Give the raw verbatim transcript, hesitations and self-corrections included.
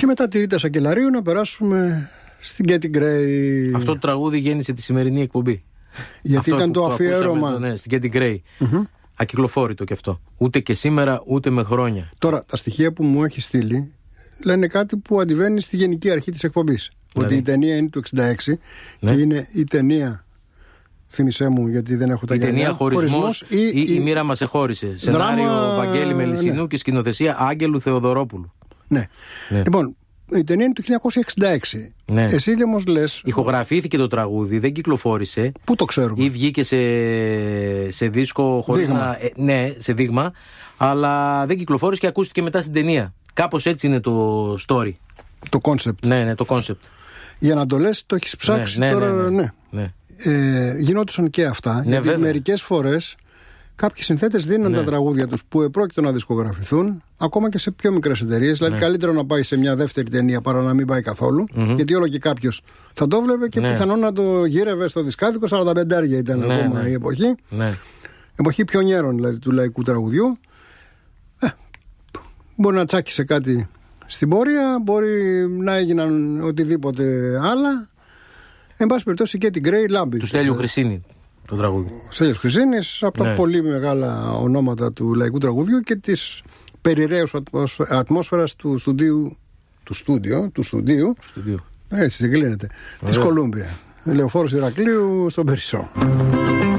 Και μετά τη Ρίτα Σακελαρίου να περάσουμε στην Getty Gray. Αυτό το τραγούδι γέννησε τη σημερινή εκπομπή. Γιατί αυτό ήταν που, το που αφιέρωμα. Ακούσαμε, ναι, στην Getty Gray. Mm-hmm. Ακυκλοφόρητο κι αυτό. Ούτε και σήμερα, ούτε με χρόνια. Τώρα, τα στοιχεία που μου έχει στείλει λένε κάτι που αντιβαίνει στη γενική αρχή της εκπομπής. Δηλαδή. Ότι η ταινία είναι του εξήντα έξι, ναι, και είναι η ταινία. Θύμησέ μου, γιατί δεν έχω τα γυαλιά. Η ταινία Χωρισμός ή, ή η, η μοίρα μας εχώρισε. Δράμα... Σενάριο Βαγγέλη Μελισσινού, ναι, και σκηνοθεσία Άγγελου Θεοδωρόπουλου. Ναι. Ναι. Λοιπόν, η ταινία είναι του χίλια εννιακόσια εξήντα έξι. Ναι. Εσύ όμως λες. Ηχογραφήθηκε το τραγούδι, δεν κυκλοφόρησε. Πού το ξέρουμε? Ή βγήκε σε, σε δίσκο χωρίς να. Ε, ναι, σε δείγμα. Αλλά δεν κυκλοφόρησε και ακούστηκε μετά στην ταινία. Κάπως έτσι είναι το story. Το concept. Ναι, ναι, το concept. Για να το λες, το έχεις ψάξει, ναι, ναι, τώρα. Ναι. ναι. ναι. Ε, γινόντουσαν και αυτά. Ναι, γιατί βέβαια. Μερικές φορές κάποιοι συνθέτες δίνουν, ναι, τα τραγούδια τους που επρόκειτο να δισκογραφηθούν, ακόμα και σε πιο μικρές εταιρείες. Δηλαδή, ναι, καλύτερο να πάει σε μια δεύτερη ταινία παρά να μην πάει καθόλου. Mm-hmm. Γιατί όλο και κάποιος θα το βλέπει και, ναι, πιθανόν να το γύρευε στο δισκάδικο. σαράντα πέντε ήταν, ναι, ακόμα, ναι, η εποχή. Ναι. Εποχή πιονιέρων, δηλαδή, του λαϊκού τραγουδιού. Ε, μπορεί να τσάκισε κάτι στην πορεία, μπορεί να έγιναν οτιδήποτε άλλα. Εν πάση περιπτώσει και την Grey Λάμπη. Του Στέλιου Χρυσίνη το τραγούδι. Ο Στέλιος Χρυσίνης, από, ναι, τα πολύ μεγάλα ονόματα του λαϊκού τραγουδιού και της περιραίους ατμόσφαιρας του στούντιου. Του στούντιο, του στούντιου. Έτσι δεν κλείνεται. Της Κολούμπια. Λεωφόρος Ηρακλείου στον Περισσό.